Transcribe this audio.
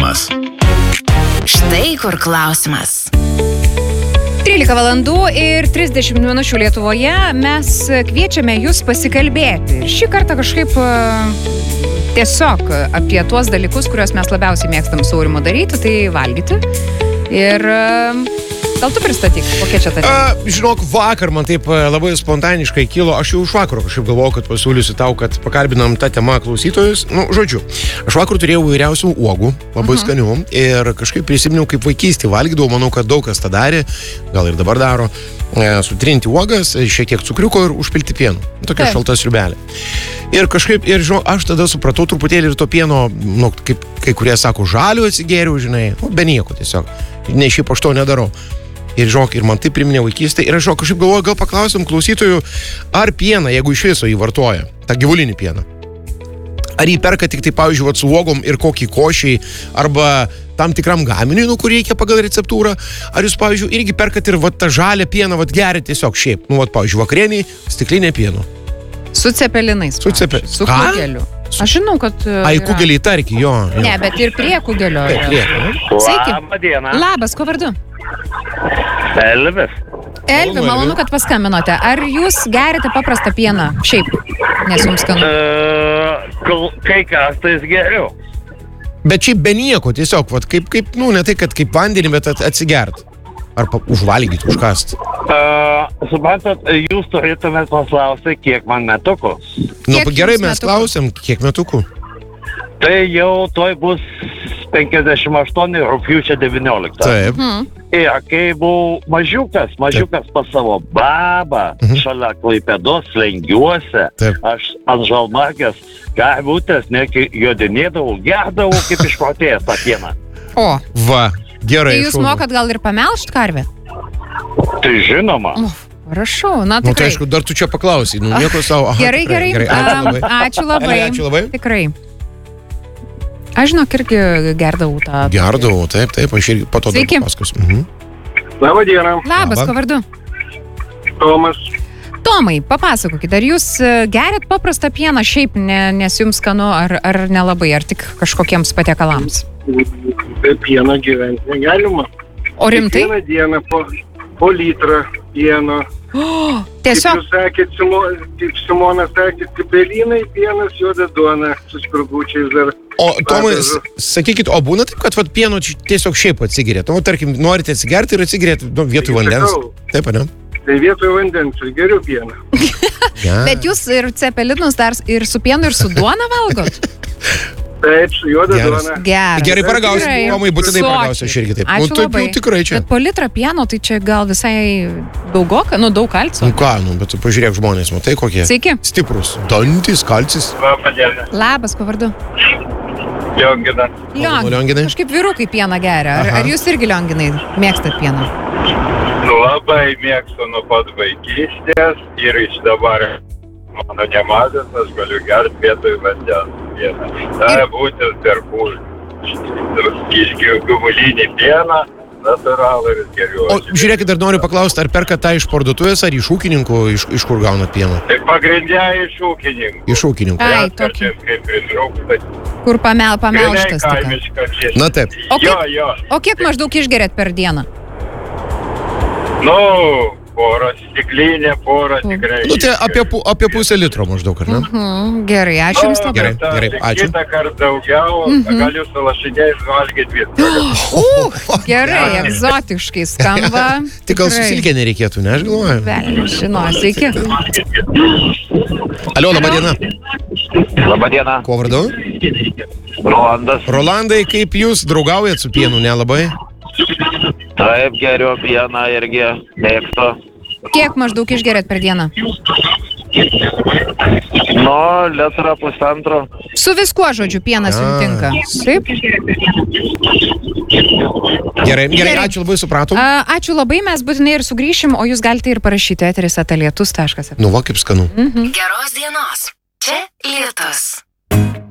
klausimas. Štai kur klausimas. 13 valandų ir 30 minučių Lietuvoje mes kviečiame jūs pasikalbėti. Ir šį kartą kažkaip tiesiog apie tuos dalykus, kuriuos mes labiausiai mėgstam su Aurimu daryti, tai valgyti. Ir gal tu pristatyk, kokia čia ta tema? Žinok, vakar man taip labai spontaniškai kilo, aš jau iš vakaro kažkaip galvojau, kad pasiūlysiu tau, kad pakalbinam tą temą klausytojus. Žodžiu, aš vakar turėjau įvairiausių uogų, labai skanių, ir kažkaip prisiminiau, kaip vaikystį valgydavau, manau, kad daug kas tą darė, gal ir dabar daro, sutrinti uogas, šiek tiek cukriuko ir užpilti pieno. Tokia šalta sriubelė. Ir kažkaip, žinok, aš tada supratau truputėlį ir to pieno, kaip kai kurie sako, žalių atsigėriau, žinai, be nieko tiesiog. Ne šiaip aš to nedarau. Ir žinok, ir man tai priminė vaikystę. Ir aš žinok, kažkaip galvoju, gal paklausim klausytojų, ar pieną, jeigu iš viso jį vartoja, tą gyvulinį pieną, ar jį perka tik tai, pavyzdžiui, su uogom ir kokį košiai, arba tam tikram gaminiui, kur reikia pagal receptūrą, ar jūs, pavyzdžiui, irgi perkat ir tą žalią pieną, geria tiesiog šiaip, pavyzdžiui, vakarieniai, stiklinė pieno. Su cepelinais. Su kugeliu. Aš žinau, kad... Ai, kugelį tarki, jo. Ne, bet ir prie kugelio. Sveiki. Labą dieną. Labas, kuo vardu? Elvis. Elvi, malonu, kad paskambinote. Ar jūs gerite paprastą pieną? Šiaip, nes jums skanu. Kai kas tais geriau. Bet šiaip be nieko, tiesiog, kaip, ne tai, kad kaip vandenį, bet atsigert. Ar užvalgyti, užkast. Suprantat, jūs turėtumėt paklausti, kiek man metukų. Gerai, mes klausim, kiek metukų. Tai jau toj bus 58 rugpjūčio 19. Taip. Ir kai buvau mažiukas pas savo babą, šalia Klaipėdos Lengiuose, aš ant žalmarkės karvutės jodinėdavau, gerdavau kaip išprotėjęs tą pieną. O, va, gerai. Tai jūs mokat gal ir pamelžt karvę? Tai žinoma. Prašau, na tikrai. Tai aišku, dar tu čia paklausai, nieko savo. Gerai. Ačiū labai. Tikrai. Aš žinok, irgi gerdavau tą. Gerdavau, taip, aš irgi po to dar papasakosiu. Labą dieną. Labas, kuo vardu? Tomas. Tomai, papasakokit, ar jūs gerit paprastą pieną šiaip, nes jums skanu, ar nelabai, ar tik kažkokiems patiekalams? Be pieno gyventi negalima. O rimtai? Kiekvieną dieną po litrą pieno. Tiesiog? Kaip Simona sakė, cibelinai, pienas, juoda duona, su spirgučiais dar. O, Tomai, sakykit, o būna taip, kad pieno tiesiog šiaip atsigeriat? Tarkim, norite atsigerti ir atsigeriat vietoj vandens? Taip, ne? Tai vietoj vandens ir geriu pieną. Bet jūs ir cepelinus dar ir su pienu, ir su duona valgot? Taip, su juoda duona. Gerai paragausiu, Tomai, būtinai paragausiu, aš irgi taip. Ačiū labai. Tikrai čia. Bet po litrą pieno, tai čia gal visai daugoka, daug kalcio. Bet tu pažiūrėk žmonės, matai kokie. Sveiki. Stiprus. Dantys, kalcis. Labas, kuo vardu? Lionginas. Lionginai. Kažkaip vyrukai pieną geria. Ar jūs irgi, Lionginai, mėgstat pieną? Labai mėgstu nuo pat vaikystės ir iš dabar mano nemažas, aš galiu gerti vietoj vandens pieną. Tai būtent iš gyvulinį pieną, natūralų ir geriau. O žiūrėkit, dar noriu paklausti, ar perkat tą iš parduotuvės, ar iš ūkininkų, iš kur gaunat pieną? Tai pagrindė iš ūkininkų. Iš ūkininkų. Ai, tokį. Kaip pritrūksta. Kur pamelžtas tik. Na taip. O kiek maždaug išgeriat per dieną? Porą stiklinę, tikrai. Tai apie pusę litro maždaug, ar ne? Gerai, ačiū jums labai. Gerai, ačiū. Kitą kartą daugiau, galiu su lašiniais valgyti viską. Gerai, egzotiškai skamba. Tik gal su silke nereikėtų, ne, aš galvoju? Velniai, žinau, sveiki. Alio, laba diena. Labą dieną. Kuo vardu? Rolandas. Rolandai, kaip jūs draugaujat su pienu, nelabai? Taip, geriu pieną irgi mėgstu. Kiek maždaug išgeriat per dieną? Litrą pusantro. Su viskuo, žodžiu, pienas jums tinka. Taip? Gerai, ačiū labai, supratom. Ačiū labai, mes būtinai ir sugrįšim, o jūs galite ir parašyti eteris@lietus.lt. Va, kaip skanu. Geros dienos. Čia Lietus.